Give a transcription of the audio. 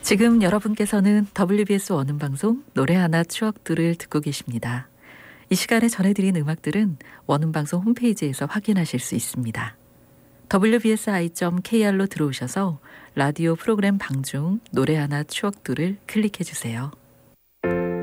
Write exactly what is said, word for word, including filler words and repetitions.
지금 여러분께서는 더블유비에스 원음방송 노래 하나 추억들을 듣고 계십니다. 이 시간에 전해드린 음악들은 원음방송 홈페이지에서 확인하실 수 있습니다. 더블유비에스아이 닷 케이알로 들어오셔서 라디오 프로그램 방중 노래 하나 추억들을 클릭해주세요.